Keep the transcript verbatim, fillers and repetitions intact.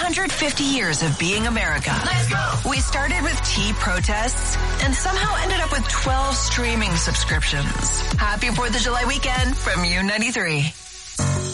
hundred fifty years of being America. Let's go! We started with tea protests and somehow ended up with twelve streaming subscriptions. Happy fourth of July weekend from U ninety-three.